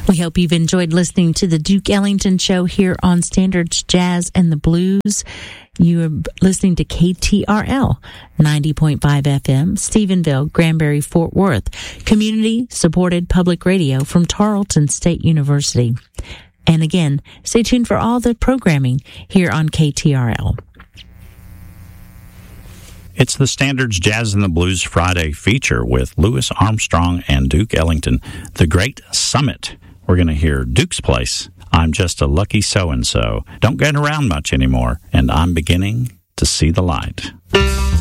We hope you've enjoyed listening to the Duke Ellington Show here on Standards Jazz and the Blues. You are listening to KTRL 90.5 FM, Stephenville, Granbury, Fort Worth, community-supported public radio from Tarleton State University. And again, stay tuned for all the programming here on KTRL. It's the Standards Jazz and the Blues Friday feature with Louis Armstrong and Duke Ellington, The Great Summit. We're going to hear Duke's Place, I'm Just a Lucky So-and-So, Don't Get Around Much Anymore, and I'm Beginning to See the Light.